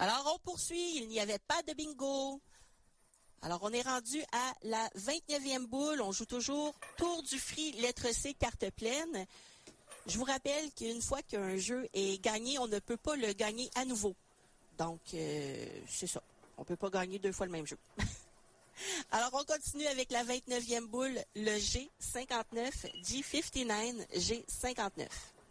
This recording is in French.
Alors, on poursuit. Il n'y avait pas de bingo. Alors, on est rendu à la 29e boule. On joue toujours tour du fruit, lettre C, carte pleine. Je vous rappelle qu'une fois qu'un jeu est gagné, on ne peut pas le gagner à nouveau. Donc, c'est ça. On peut pas gagner 2 fois le même jeu. Alors, on continue avec la 29e boule, le G59, G59, G59.